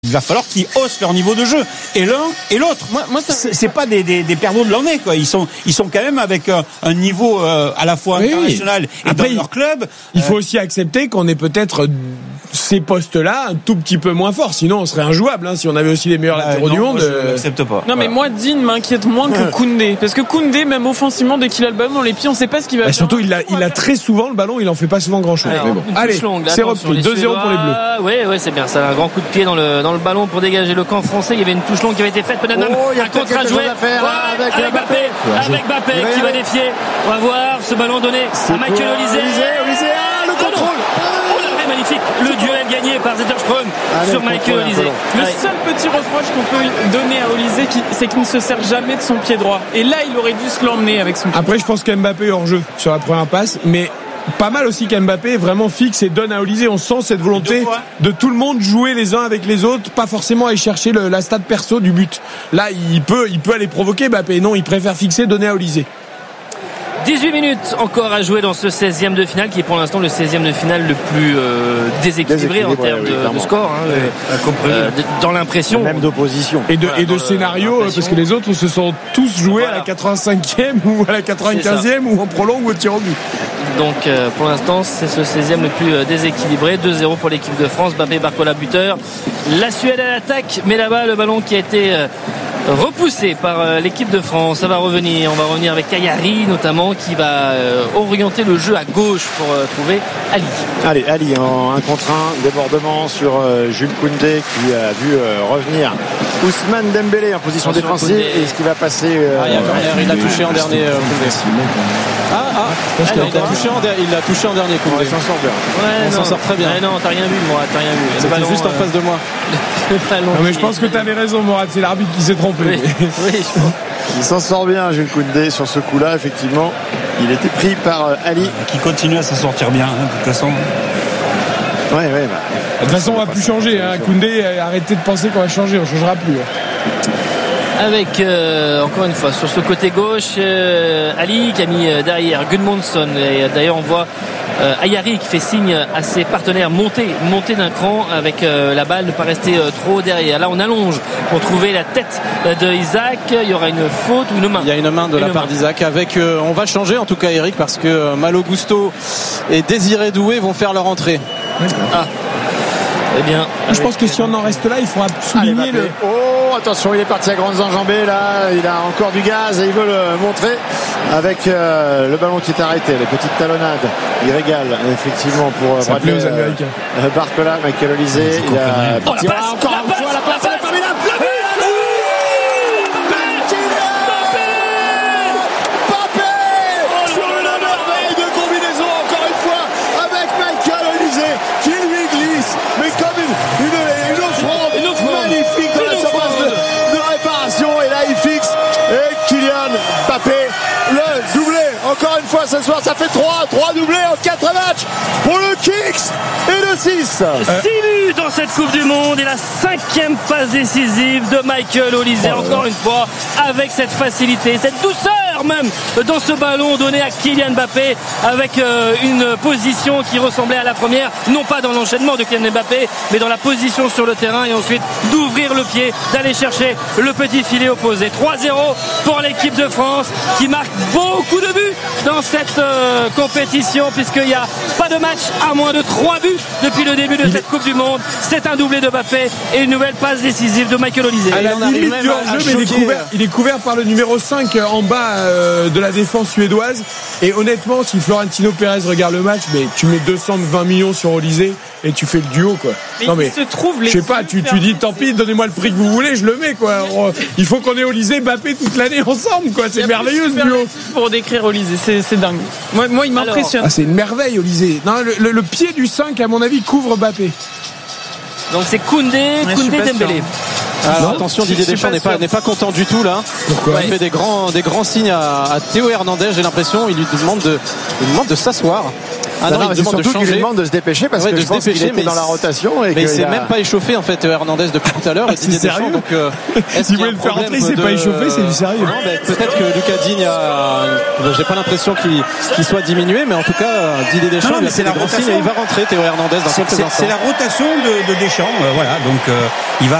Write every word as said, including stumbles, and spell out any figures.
Il va falloir qu'ils haussent leur niveau de jeu. Et l'un et l'autre. Moi, moi, ça, c'est, c'est pas des, des, des perdants de l'année, quoi. Ils sont, ils sont quand même avec un, un niveau euh, à la fois oui, international et après, dans leur club. Il faut euh, aussi accepter qu'on est peut-être ces postes-là un tout petit peu moins forts. Sinon, on serait injouable. Hein, si on avait aussi les meilleurs latéraux euh, du monde. Moi, je n'accepte pas. Non, mais voilà. Moi, Digne m'inquiète moins que Koundé, parce que Koundé, même offensivement, dès qu'il a le ballon dans les pieds, on ne sait pas ce qu'il va bah, faire. Surtout, il a, il a très souvent le ballon. Il en fait pas souvent grand-chose. Alors, mais bon. Allez, longue, c'est repris. deux zéro pour les Bleus. Oui, oui, c'est bien. Ça, un grand coup de pied dans le dans le ballon pour dégager le camp français. Il y avait une touche longue qui avait été faite. Peut-être même oh, un contre à jouer à faire, ouais, avec, avec Mbappé, Mbappé. avec Mbappé qui va défier. On va voir ce ballon donné à Michael Olise. Olise, ah, le contrôle. Oh, magnifique. Le duel gagné par Zetterström sur Michael Olise. Le seul petit reproche qu'on peut donner à Olise, c'est qu'il ne se sert jamais de son pied droit. Et là, il aurait dû se l'emmener avec son pied. Après, je pense qu'Mbappé est hors jeu sur la première passe, mais pas mal aussi qu'Mbappé vraiment fixe et donne à Olise. On sent cette volonté de tout le monde jouer les uns avec les autres, pas forcément aller chercher le, la stat perso du but. Là, il peut, il peut aller provoquer Mbappé. Non, il préfère fixer, donner à Olise. dix-huit minutes encore à jouer dans ce seizième de finale, qui est pour l'instant le seizième de finale le plus euh, déséquilibré en termes ouais, oui, de, de score, hein, ouais, euh, dans l'impression. Même d'opposition. Et de, voilà, et de scénario, parce que les autres se sont tous joués voilà. à la quatre-vingt-cinquième ou à la quatre-vingt-quinzième ou en prolongue ou au tir au but. Donc euh, pour l'instant, c'est ce seizième le plus euh, déséquilibré. deux zéro pour l'équipe de France. Mbappé, Barcola buteur. La Suède à l'attaque, mais là-bas, le ballon qui a été euh, repoussé par euh, l'équipe de France. Ça va revenir. On va revenir avec Ayari notamment, qui va euh, orienter le jeu à gauche pour euh, trouver Ali. Allez, Ali en un contre un, débordement sur euh, Jules Koundé qui a vu euh, revenir Ousmane Dembélé en position Attention défensive. Et ce qui va passer euh, ah, il, y a corner, il l'a touché en dernier euh, ah, ah, ah il, a touché en der- il l'a touché en dernier Koundé. Il s'en sort bien. Ouais, il non, s'en sort très bien. Ouais, non, t'as rien vu, moi, t'as rien vu. C'était ballon, juste en euh... face de moi. Non, mais je pense que t'avais raison, Morad. C'est l'arbitre qui s'est trompé. Oui, oui, je pense. Il s'en sort bien, Jules Koundé, sur ce coup-là, effectivement. Il était pris par euh, Ali. Qui continue à s'en sortir bien, hein, de toute façon. Ouais, ouais, bah. De toute façon, on va plus changer. Hein. Koundé, arrêtez de penser qu'on va changer. On ne changera plus. Avec, euh, encore une fois, sur ce côté gauche, euh, Ali qui a mis euh, derrière Gudmundsson. Et euh, d'ailleurs, on voit euh, Ayari qui fait signe à ses partenaires monter, monter d'un cran avec euh, la balle, ne pas rester euh, trop derrière. Là, on allonge pour trouver la tête euh, de Isaac. Il y aura une faute ou une main. Il y a une main de une la main. part d'Isaac. Avec, euh, on va changer en tout cas, Eric, parce que euh, Malo Gusto et Désiré Doué vont faire leur entrée. Ah. Eh bien, je pense que si on en reste là, il faudra souligner Allez, le. Oh, attention, il est parti à grandes enjambées là. Il a encore du gaz et il veut le montrer avec euh, le ballon qui est arrêté. Les petites talonnades. Il régale effectivement pour ça plaît aux Américains. Euh, Barcola, Michael Olise. Il a oh, la passe, encore la une fois la passe. Elle est formidable. Encore une fois ce soir, ça fait trois, trois doublés en quatre matchs pour le Kicks et le six. six buts dans cette Coupe du Monde et la cinquième passe décisive de Michael Olise. Encore une fois, avec cette facilité, cette douceur même dans ce ballon donné à Kylian Mbappé avec euh, une position qui ressemblait à la première, non pas dans l'enchaînement de Kylian Mbappé, mais dans la position sur le terrain et ensuite d'ouvrir le pied, d'aller chercher le petit filet opposé. trois zéro pour l'équipe de France qui marque beaucoup de buts dans cette euh, compétition puisqu'il n'y a pas de match à moins de trois buts depuis le début de cette Coupe du Monde. C'est un doublé de Mbappé et une nouvelle passe décisive de Michael Olise. À la limite du hors-jeu, mais il est, couvert, il est couvert par le numéro cinq en bas euh, de la défense suédoise. Et honnêtement, si Florentino Pérez regarde le match, mais tu mets deux cent vingt millions sur Olise et tu fais le duo, quoi. Mais non, mais il se trouve les je sais pas, tu, tu dis tant pis, donnez-moi le prix que vous voulez, je le mets, quoi. Il faut qu'on ait Olise et Mbappé toute l'année ensemble, quoi. C'est merveilleux ce duo. Pour décrire Olise, c'est, c'est dingue. Moi, moi il m'impressionne. Ah, c'est une merveille, Olise. Non, le, le, le pied du cinq, à mon avis, couvre Mbappé. Donc c'est Koundé, ouais, Koundé Dembélé. Alors, attention, Didier Deschamps n'est pas, n'est pas content du tout là. Pourquoi? Il fait des grands, des grands signes à, à Théo Hernandez, j'ai l'impression. Il lui demande de, il lui demande de s'asseoir. Ah non, non il c'est demande de surtout qu'il lui changer. demande de se dépêcher parce ouais, que de je se pense dépêcher, qu'il était dans la rotation. Et mais il s'est a... même pas échauffé en fait Théo Hernandez depuis tout à l'heure. Ah, c'est sérieux donc, euh, si vous voulez le faire rentrer, il s'est de... pas échauffé, c'est du sérieux. Non, mais peut-être que Lucas Digne a. J'ai pas l'impression qu'il, qu'il soit diminué, mais en tout cas, Didier Deschamps, non, non, mais il c'est la rotation. rotation. Il va rentrer Théo Hernandez dans c'est, quelques c'est, instants. c'est la rotation de, de Deschamps, euh, voilà. Donc euh, il va